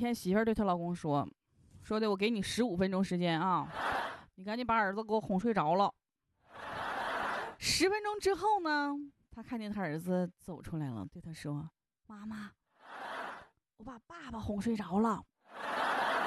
天媳妇儿对她老公说的，我给你15分钟时间啊，你赶紧把儿子给我哄睡着了。10分钟之后呢，他看见他儿子走出来了，对他说：妈妈，我把爸爸哄睡着了。